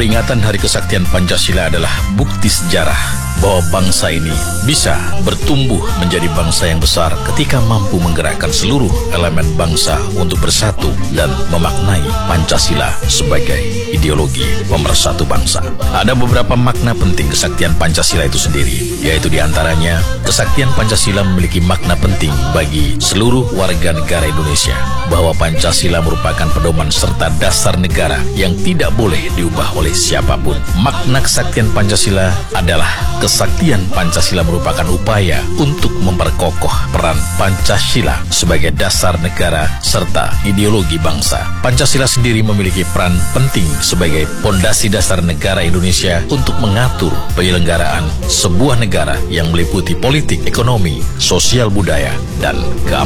Peringatan Hari Kesaktian Pancasila adalah bukti sejarah bahwa bangsa ini bisa bertumbuh menjadi bangsa yang besar ketika mampu menggerakkan seluruh elemen bangsa untuk bersatu dan memaknai Pancasila sebagai ideologi pemersatu bangsa. Ada beberapa makna penting kesaktian Pancasila itu sendiri, yaitu diantaranya kesaktian Pancasila memiliki makna penting bagi seluruh warga negara Indonesia, bahwa Pancasila merupakan pedoman serta dasar negara yang tidak boleh diubah oleh siapapun. Makna kesaktian Pancasila adalah kesaktian Pancasila merupakan upaya untuk memperkokoh peran Pancasila sebagai dasar negara serta ideologi bangsa. Pancasila sendiri memiliki peran penting sebagai pondasi dasar negara Indonesia untuk mengatur penyelenggaraan sebuah negara yang meliputi politik, ekonomi, sosial, budaya, dan keamanan.